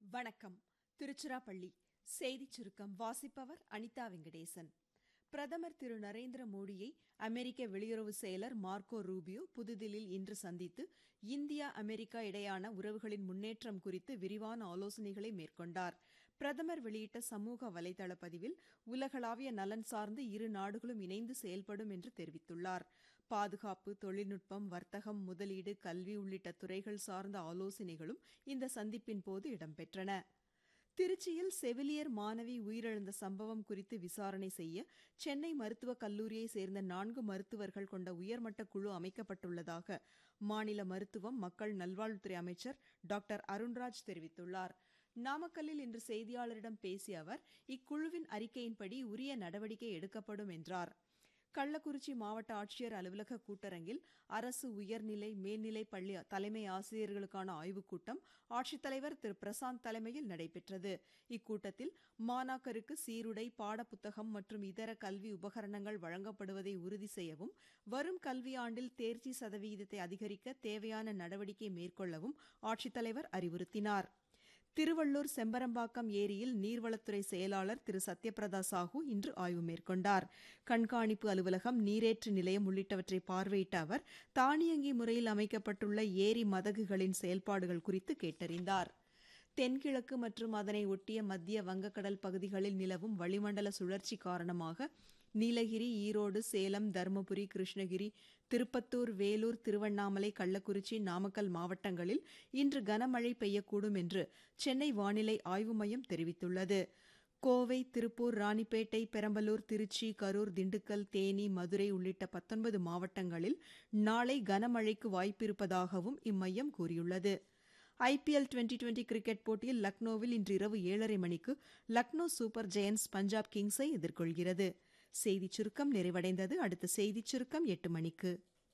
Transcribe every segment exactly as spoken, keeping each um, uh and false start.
வணக்கம். திருச்சிராப்பள்ளி செய்திச் சுருக்கம் வாசிப்பவர் அனிதா வெங்கடேசன். பிரதமர் திரு நரேந்திர மோடியை அமெரிக்க வெளியுறவு செயலர் மார்க்கோ ரூபியோ புதுதில்லியில் இன்று சந்தித்து இந்தியா அமெரிக்கா இடையேயான உறவுகளின் முன்னேற்றம் குறித்து விரிவான ஆலோசனைகளை மேற்கொண்டார். பிரதமர் வெளியிட்ட சமூக வலைதள பதிவில் உலகளாவிய நலன் சார்ந்து இரு நாடுகளும் இணைந்து செயல்படும் என்று தெரிவித்துள்ளார். பாதுகாப்பு, தொழில்நுட்பம், வர்த்தகம், முதலீடு, கல்வி உள்ளிட்ட துறைகள் சார்ந்த ஆலோசனைகளும் இந்த சந்திப்பின் போது இடம்பெற்றன. திருச்சியில் செவிலியர் மாணவி உயிரிழந்த சம்பவம் குறித்து விசாரணை செய்ய சென்னை மருத்துவக் கல்லூரியைச் சேர்ந்த நான்கு மருத்துவர்கள் கொண்ட உயர்மட்ட குழு அமைக்கப்பட்டுள்ளதாக மாநில மருத்துவம், மக்கள் நல்வாழ்வுத்துறை அமைச்சர் டாக்டர் அருண்ராஜ் தெரிவித்துள்ளார். நாமக்கல்லில் இன்று செய்தியாளரிடம் பேசிய அவர், இக்குழுவின் அறிக்கையின்படி உரிய நடவடிக்கை எடுக்கப்படும் என்றார். கள்ளக்குறிச்சி மாவட்ட ஆட்சியர் அலுவலக கூட்டரங்கில் அரசு உயர்நிலை, மேல்நிலைப் பள்ளி தலைமை ஆசிரியர்களுக்கான ஆய்வுக் கூட்டம் ஆட்சித்தலைவர் திரு பிரசாந்த் தலைமையில் நடைபெற்றது. இக்கூட்டத்தில் மாணாக்கருக்கு சீருடை, பாடப்புத்தகம் மற்றும் இதர கல்வி உபகரணங்கள் வழங்கப்படுவதை உறுதி செய்யவும், வரும் கல்வியாண்டில் தேர்ச்சி சதவீதத்தை அதிகரிக்க தேவையான நடவடிக்கை மேற்கொள்ளவும் ஆட்சித்தலைவர் அறிவுறுத்தினார். திருவள்ளூர் செம்பரம்பாக்கம் ஏரியில் நீர்வளத்துறை செயலாளர் திரு சத்யபிரதா சாஹூ இன்று ஆய்வு மேற்கொண்டார். கண்காணிப்பு அலுவலகம், நீரேற்று நிலையம் உள்ளிட்டவற்றை பார்வையிட்ட அவர் தானியங்கி முறையில் அமைக்கப்பட்டுள்ள ஏரி மதகுகளின் செயல்பாடுகள் குறித்து கேட்டறிந்தார். தென்கிழக்கு மற்றும் அதனை ஒட்டிய மத்திய வங்கக்கடல் பகுதிகளில் நிலவும் வளிமண்டல சுழற்சி காரணமாக நீலகிரி, ஈரோடு, சேலம், தருமபுரி, கிருஷ்ணகிரி, திருப்பத்தூர், வேலூர், திருவண்ணாமலை, கள்ளக்குறிச்சி, நாமக்கல் மாவட்டங்களில் இன்று கனமழை பெய்யக்கூடும் என்று சென்னை வானிலை ஆய்வு மையம் தெரிவித்துள்ளது. கோவை, திருப்பூர், ராணிப்பேட்டை, பெரம்பலூர், திருச்சி, கரூர், திண்டுக்கல், தேனி, மதுரை உள்ளிட்ட பத்தொன்பது மாவட்டங்களில் நாளை கனமழைக்கு வாய்ப்பிருப்பதாகவும் இம்மையம் கூறியுள்ளது. I P L twenty twenty cricket போட்டியில் லக்னோவில் இன்று இரவு ஏழரை மணிக்கு லக்னோ சூப்பர் ஜெயண்ட்ஸ் பஞ்சாப் கிங்ஸை எதிர்கொள்கிறது. செய்திச் சுருக்கம் நிறைவடைந்தது. அடுத்த செய்திச் சுருக்கம் எட்டு மணிக்கு.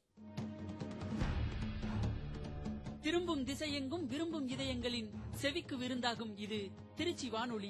திரும்பும் திசையெங்கும் விரும்பும் இதயங்களின் செவிக்கு விருந்தாகும் இது திருச்சி வானொலி.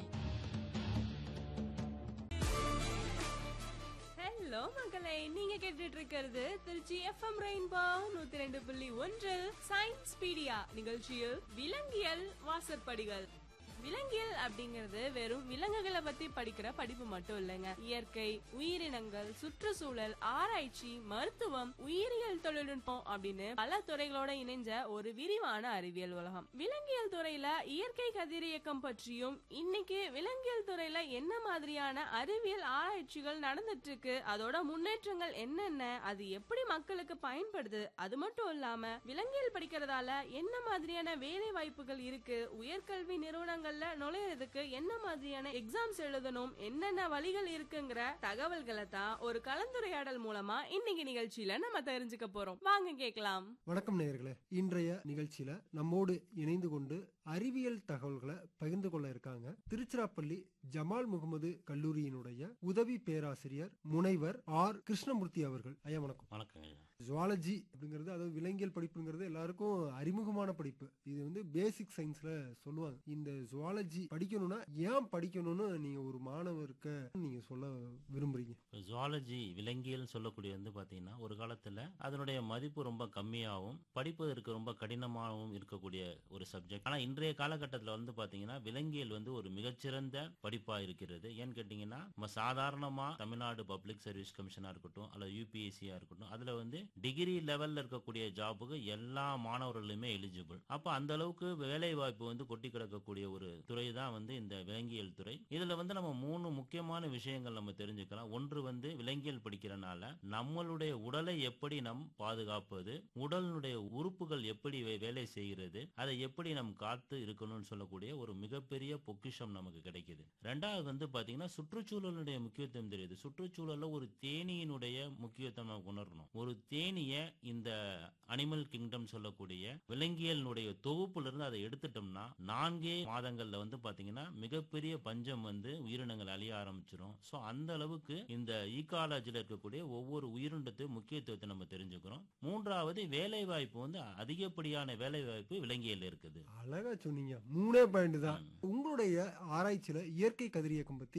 ஹலோ மக்களை, நீங்க கேட்டுட்டு இருக்கிறது திருச்சி எஃப் எம் ரெயின்போ நூத்தி ரெண்டு புள்ளி ஒன்று சயின்ஸ் பீடியா நிகழ்ச்சியில் விலங்கியல் வாசற்படிகள். விலங்கியல் அப்படிங்கறது வெறும் விலங்குகளை பத்தி படிக்கிற படிப்பு மட்டும் இல்லைங்க. இயற்கை, உயிரினங்கள், சுற்றுச்சூழல், ஆராய்ச்சி, மருத்துவம், உயிரியல் தொழில்நுட்பம் அப்படின்னு பல துறைகளோட இணைஞ்ச ஒரு விரிவான அறிவியல் உலகம். விலங்கியல் துறையில இயற்கை கதிரியக்கம் பற்றியும், இன்னைக்கு விலங்கியல் துறையில என்ன மாதிரியான அறிவியல் ஆராய்ச்சிகள் நடந்துட்டு இருக்கு, அதோட முன்னேற்றங்கள் என்னென்ன, அது எப்படி மக்களுக்கு பயன்படுது, அது மட்டும் இல்லாம விலங்கியல் படிக்கிறதால என்ன மாதிரியான வேலை வாய்ப்புகள் இருக்கு, உயர்கல்வி நிறுவனங்கள் நுழையறதுக்கு என்ன மாதிரியான எக்ஸாம்ஸ் எழுதணும், என்னென்ன வழிகள் இருக்குங்கிற தகவல்களை தான் ஒரு கலந்துரையாடல் மூலமா இன்னைக்கு நிகழ்ச்சியில நம்ம தெரிஞ்சுக்க போறோம். வாங்க கேட்கலாம். வணக்கம் நேயர்களே. இன்றைய நிகழ்ச்சியில நம்மோடு இணைந்து கொண்டு அறிவியல் தகவல்களை பகிர்ந்து கொள்ள இருக்காங்க திருச்சிராப்பள்ளி ஜமால் முகமது கல்லூரியினுடைய உதவி பேராசிரியர் முனைவர் ஆர் கிருஷ்ணமூர்த்தி அவர்கள். ஐயா வணக்கம். வணக்கம். ஜுவாலஜி அப்படிங்கிறது, அதாவது விலங்கியல் படிப்புங்கிறது எல்லாருக்கும் அறிமுகமான படிப்பு. இது வந்து பேசிக் சயின்ஸ்ல சொல்லுவாங்க. இந்த ஜுவாலஜி படிக்கணும்னா ஏன் படிக்கணும்னு நீங்க ஒரு மாணவருக்கு நீங்க சொல்ல விரும்புறீங்க? ஜுவாலஜி விலங்கியல் சொல்லக்கூடிய வந்து பாத்தீங்கன்னா ஒரு காலத்துல அதனுடைய மதிப்பு ரொம்ப கம்மியாகவும் படிப்பதற்கு ரொம்ப கடினமாகவும் இருக்கக்கூடிய ஒரு சப்ஜெக்ட். ஆனா இன்றைய காலகட்டத்தில் வந்து பாத்தீங்கன்னா விலங்கியல் வந்து ஒரு மிகச்சிறந்த படிப்பா இருக்கிறது. ஏன்னு கேட்டீங்கன்னா நம்ம சாதாரணமா தமிழ்நாடு பப்ளிக் சர்வீஸ் கமிஷனா இருக்கட்டும் அல்லது யூபிஎஸ்சியா இருக்கட்டும், அதுல வந்து டிகிரி லெவல்ல இருக்கக்கூடிய ஜாபுக்கு எல்லா மாணவர்களுமே எலிஜிபிள். அப்ப அந்த அளவுக்கு வேலை வாய்ப்பு வந்து கொட்டி கிடக்கக்கூடிய ஒரு துறை தான் வந்து இந்த விலங்கியல் துறை. இதுல வந்து நம்ம மூணு முக்கியமான விஷயங்கள் நம்ம தெரிஞ்சுக்கலாம். ஒன்று வந்து விலங்கியல் படிக்கிறனால நம்மளுடைய உடலை எப்படி நம் பாதுகாப்பது, உடலுடைய உறுப்புகள் எப்படி வேலை செய்கிறது, அதை எப்படி நம் காத்து இருக்கணும்னு சொல்லக்கூடிய ஒரு மிகப்பெரிய பொக்கிஷம் நமக்கு கிடைக்குது. ரெண்டாவது வந்து பாத்தீங்கன்னா சுற்றுச்சூழலுடைய முக்கியத்துவம் தெரியுது. சுற்றுச்சூழல்ல ஒரு தேனியினுடைய முக்கியத்துவம் நமக்கு உணரணும். ஒரு தேனிய இந்த அனிமல் கிங்டம் சொல்லக்கூடிய விலங்கியலுடைய தொகுப்புல இருந்து அதை எடுத்துட்டோம்னா நான்கே மாதங்கள்ல வந்து பாத்தீங்கன்னா மிகப்பெரிய பஞ்சம் வந்து உயிரினங்கள் அழிய ஆரம்பிச்சிடும். சோ அந்த அளவுக்கு இந்த ஈகாலஜில இருக்கக்கூடிய ஒவ்வொரு உயிரினத்தை முக்கியத்துவத்தை நம்ம தெரிஞ்சுக்கிறோம். மூன்றாவது வேலை வாய்ப்பு வந்து அதிகப்படியான வேலை வாய்ப்பு விலங்கியல் இருக்குது. அழகா சொன்னீங்க. மூணே பாயிண்ட் தான். உங்களுடைய ஆராய்ச்சியில இயற்கை கதிரியக்கம் பத்தி